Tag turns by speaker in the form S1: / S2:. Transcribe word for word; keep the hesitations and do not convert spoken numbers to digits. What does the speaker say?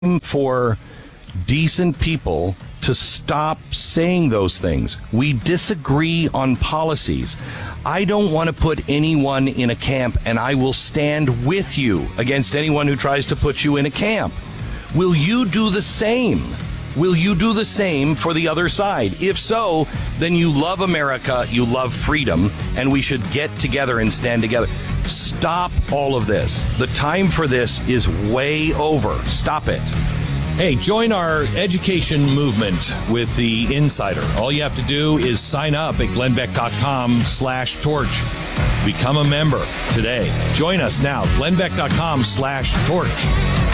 S1: for decent people to stop saying those things. We disagree on policies. I don't want to put anyone in a camp, and I will stand with you against anyone who tries to put you in a camp. Will you do the same? Will you do the same for the other side? If so, then you love America, you love freedom, and we should get together and stand together. Stop all of this. The time for this is way over. Stop it.
S2: Hey, join our education movement with The Insider. All you have to do is sign up at glennbeck.com slash torch. Become a member today. Join us now, glennbeck.com slash torch.